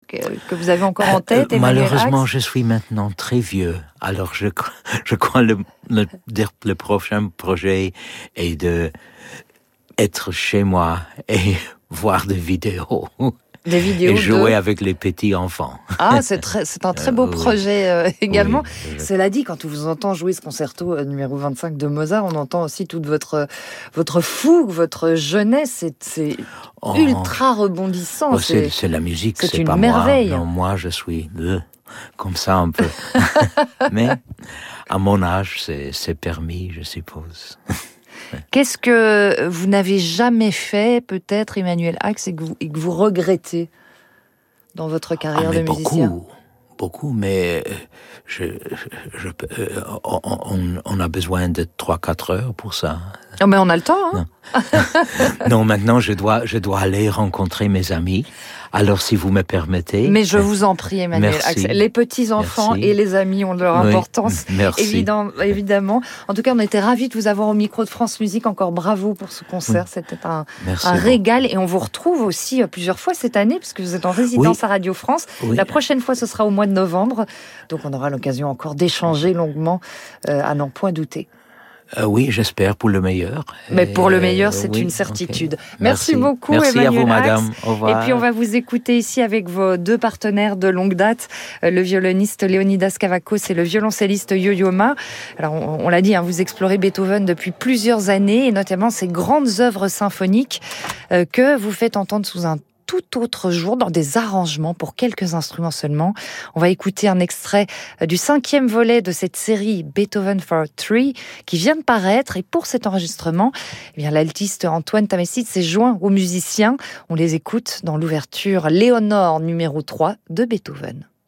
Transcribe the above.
que vous avez encore en tête, Emmanuel Malheureusement, Ax? je suis maintenant très vieux. Alors, je crois le prochain projet est de être chez moi et voir des vidéos. Des vidéos et jouer avec les petits enfants. Ah, c'est un très beau projet également. Oui. Cela dit, quand on vous entend jouer ce concerto numéro 25 de Mozart, on entend aussi toute votre fougue, votre jeunesse. C'est ultra rebondissant. C'est la musique, c'est une pas merveille. moi. Non, moi, je suis comme ça un peu. Mais à mon âge, c'est permis, je suppose. Qu'est-ce que vous n'avez jamais fait, peut-être, Emmanuel Ax, et que vous regrettez dans votre carrière de musicien? Beaucoup, mais on a besoin de 3-4 heures pour ça. Oh, mais on a le temps, hein? Non, maintenant, je dois aller rencontrer mes amis. Alors, si vous me permettez... Mais je vous en prie, Emmanuel Ax. Les petits-enfants et les amis ont leur importance, évidemment. En tout cas, on était ravis de vous avoir au micro de France Musique. Encore bravo pour ce concert. C'était un régal. Et on vous retrouve aussi plusieurs fois cette année, puisque vous êtes en résidence à Radio France. Oui. La prochaine fois, ce sera au mois de novembre. Donc, on aura l'occasion encore d'échanger longuement, à n'en point douter. Oui, j'espère pour le meilleur. Mais pour le meilleur, c'est une certitude. Okay. Merci beaucoup, Merci Emmanuel à vous, Ax. madame. Au revoir. Et puis, on va vous écouter ici avec vos deux partenaires de longue date, le violoniste Leonidas Kavakos et le violoncelliste Yo-Yo Ma. Alors, on l'a dit, vous explorez Beethoven depuis plusieurs années, et notamment ses grandes œuvres symphoniques que vous faites entendre sous un tout autre jour, dans des arrangements pour quelques instruments seulement. On va écouter un extrait du 5e volet de cette série Beethoven for Three qui vient de paraître, et pour cet enregistrement, l'altiste Antoine Tamécide s'est joint aux musiciens. On les écoute dans l'ouverture Léonore numéro 3 de Beethoven.